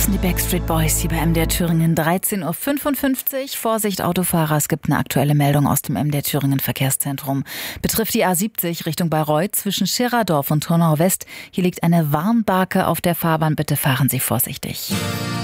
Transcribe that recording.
Das sind die Backstreet Boys hier bei MDR Thüringen, 13.55 Uhr. Vorsicht Autofahrer, es gibt eine aktuelle Meldung aus dem MDR Thüringen Verkehrszentrum. Betrifft die A70 Richtung Bayreuth zwischen Schirradorf und Turnau West. Hier liegt eine Warnbarke auf der Fahrbahn, bitte fahren Sie vorsichtig.